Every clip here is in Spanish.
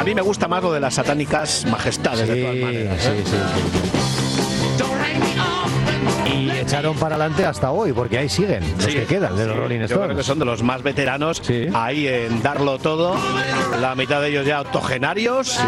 mí me gusta más lo de las satánicas majestades, de todas maneras. Sí. Y echaron para adelante hasta hoy, porque ahí siguen los que quedan de los Rolling Stones. Yo creo que son de los más veteranos ahí en darlo todo. La mitad de ellos ya octogenarios.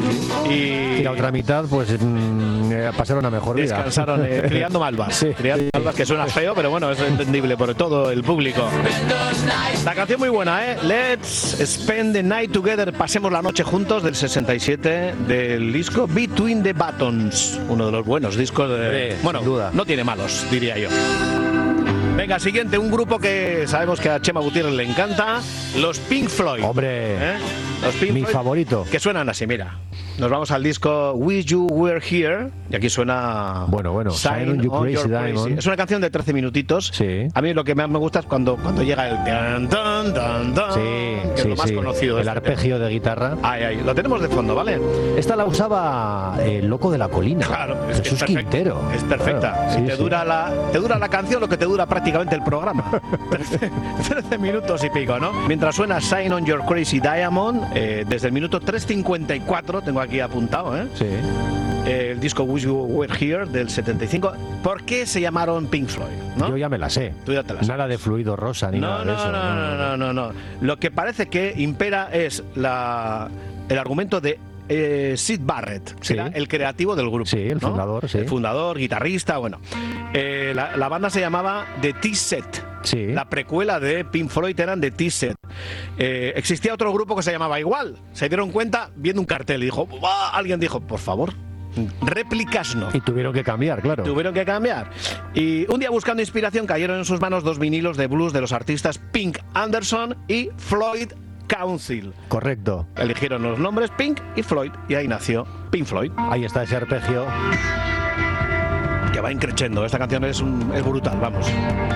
Y la otra mitad, pues pasaron a mejor vida. Descansaron criando malvas. Criando malvas, que suena feo, pero bueno, es entendible por todo el público. La canción muy buena, ¿eh? Let's Spend the Night Together. Pasemos la noche juntos, del 67, del disco Between the Buttons. Uno de los buenos discos de... Bueno, sin duda. No tiene malos, diría yo. Venga, siguiente, un grupo que sabemos que a Chema Gutiérrez le encanta, los Pink Floyd. Hombre, los Pink mi Floyd, favorito. Que suenan así, mira. Nos vamos al disco Wish You Were Here, y aquí suena... Bueno, Shine on You Crazy Diamond. Es una canción de 13 minutitos. Sí. A mí lo que más me gusta es cuando llega el... que es lo más conocido. El arpegio de guitarra. Ahí, lo tenemos de fondo, ¿vale? Esta la usaba el Loco de la Colina. Claro, Jesús Quintero. Es perfecta. Claro, te dura la canción lo que te dura prácticamente el programa. 13 minutos y pico, ¿no? Mientras suena Shine on Your Crazy Diamond, desde el minuto 3:54, tengo aquí apuntado, ¿eh? Sí. El disco Wish You Were Here del 75. ¿Por qué se llamaron Pink Floyd? ¿No? Yo ya me la sé. Tú ya te la sabes. Nada de fluido rosa ni nada de eso. No. Lo que parece que impera es el argumento de Syd Barrett, que era el creativo del grupo. Sí, el fundador, El fundador, guitarrista, bueno. La banda se llamaba The T-Set. Sí. La precuela de Pink Floyd eran The T-Set. Existía otro grupo que se llamaba igual. Se dieron cuenta viendo un cartel y alguien dijo, por favor, réplicas no. Y tuvieron que cambiar, claro. Y un día, buscando inspiración, cayeron en sus manos 2 vinilos de blues de los artistas Pink Anderson y Floyd Council. Correcto. Eligieron los nombres Pink y Floyd, y ahí nació Pink Floyd. Ahí está ese arpegio que va increciendo. Esta canción es brutal, vamos.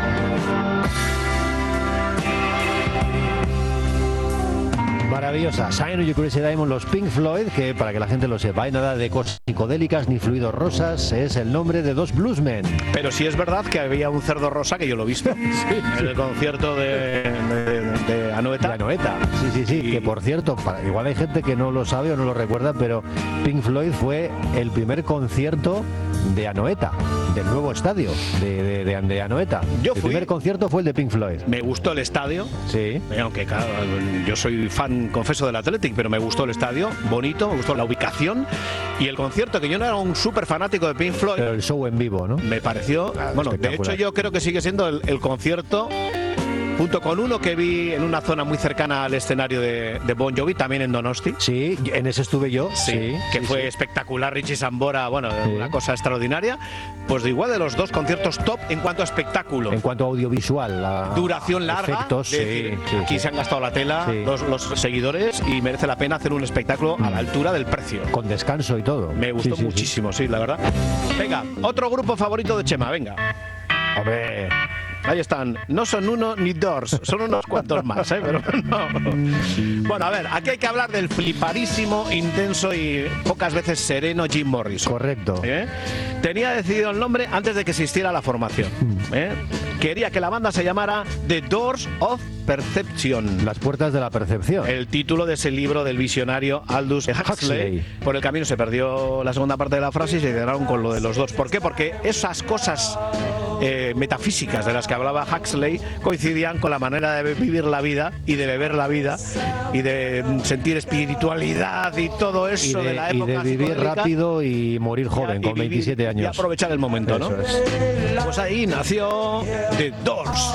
Maravillosa. Shine on You Crazy Diamond, los Pink Floyd, que para que la gente lo sepa, hay nada de cosas psicodélicas ni fluidos rosas, es el nombre de 2 bluesmen. Pero sí es verdad que había un cerdo rosa, que yo lo he visto, en el concierto de Anoeta. De Anoeta, sí, que por cierto, igual hay gente que no lo sabe o no lo recuerda, pero Pink Floyd fue el primer concierto de Anoeta, del nuevo estadio de Anoeta. El primer concierto fue el de Pink Floyd. Me gustó el estadio. Sí. Aunque claro, yo soy fan, confeso, del Athletic, pero me gustó el estadio, bonito, me gustó la ubicación y el concierto, que yo no era un súper fanático de Pink Floyd. Pero el show en vivo, ¿no? Me pareció, de hecho yo creo que sigue siendo el concierto, junto con uno que vi en una zona muy cercana al escenario de Bon Jovi, también en Donosti. Sí, en ese estuve yo. Que fue espectacular. Richie Sambora, una cosa extraordinaria. Pues igual de los 2 conciertos top en cuanto a espectáculo. En cuanto a audiovisual. Duración larga. Efectos, aquí se han gastado la tela los seguidores y merece la pena hacer un espectáculo a la altura del precio. Con descanso y todo. Me gustó muchísimo, la verdad. Venga, otro grupo favorito de Chema, venga. Hombre... Ahí están, no son uno ni dos, son unos cuantos más, pero no. Bueno, a ver, aquí hay que hablar del flipadísimo, intenso y pocas veces sereno Jim Morrison. Correcto. Tenía decidido el nombre antes de que existiera la formación. Quería que la banda se llamara The Doors of Perception. Las puertas de la percepción. El título de ese libro del visionario Aldous Huxley. Por el camino se perdió la segunda parte de la frase y se quedaron con lo de los dos. ¿Por qué? Porque esas cosas metafísicas de las que hablaba Huxley coincidían con la manera de vivir la vida y de beber la vida y de sentir espiritualidad y todo eso de la época. Y de vivir rápido y morir joven, con 27 años. Y aprovechar el momento, eso, ¿no? Pues ahí nació The Doors.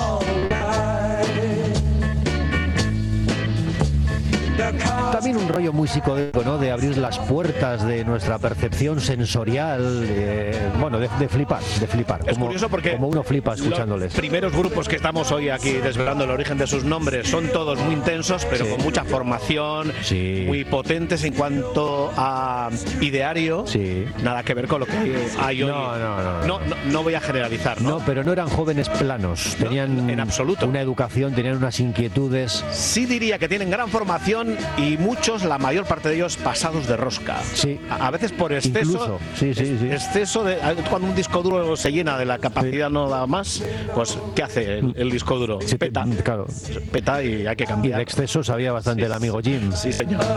También un rollo muy psicodélico, ¿no? De abrir las puertas de nuestra percepción sensorial, de flipar. Es curioso porque como uno flipa escuchándoles. Los primeros grupos que estamos hoy aquí desvelando el origen de sus nombres son todos muy intensos, pero con mucha formación, muy potentes en cuanto a ideario. Nada que ver con lo que hay hoy. No voy a generalizar, ¿no? No, pero no eran jóvenes planos. Tenían en absoluto una educación, tenían unas inquietudes. Sí diría que tienen gran formación y muchos, la mayor parte de ellos, pasados de rosca. Sí. A veces por exceso. Incluso. Exceso de cuando un disco duro se llena de la capacidad, no da más, pues ¿qué hace el disco duro? Peta. Claro. Peta y hay que cambiar. Y de exceso sabía bastante el amigo Jim. Sí, señor.